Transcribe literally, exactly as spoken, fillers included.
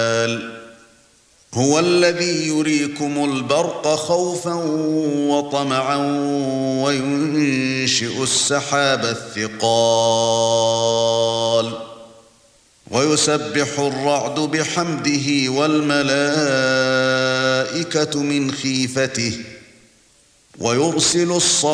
هُوَ الَّذِي يُرِيكُمُ الْبَرْقَ خَوْفًا وَطَمَعًا وَيُنشِئُ السَّحَابَ الثِّقَالَ وَيُسَبِّحُ الرَّعْدُ بِحَمْدِهِ وَالْمَلَائِكَةُ مِنْ خِيفَتِهِ وَيُرْسِلُ الصَّوَاعِقَ